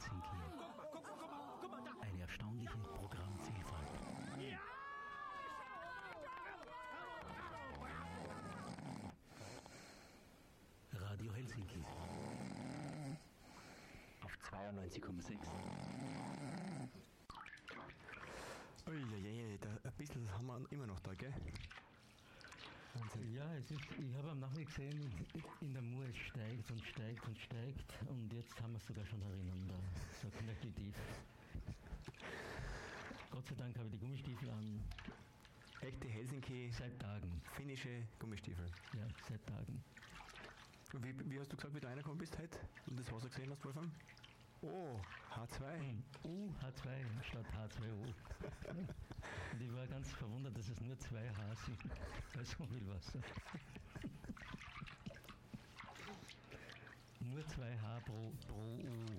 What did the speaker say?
Helsinki. Eine erstaunliche Programmvielfalt. Radio Helsinki auf 92,6. Uiuiui, ein bisschen haben wir immer noch da, gell? Wahnsinn. Ja, ich habe am Nachmittag gesehen, in der Mur es steigt und steigt und steigt und jetzt haben wir es sogar schon herinnen, da, so knöcheltief. Gott sei Dank habe ich die Gummistiefel an. Echte Helsinki. Seit Tagen. Finnische Gummistiefel. Ja, seit Tagen. Wie hast du gesagt, wie du reingekommen bist heute und das Wasser gesehen hast, Wolfgang? Oh, H2. H2 statt H2O. Und ich war ganz verwundert, dass es nur 2 H sind bei so viel Wasser. Nur 2 H pro U.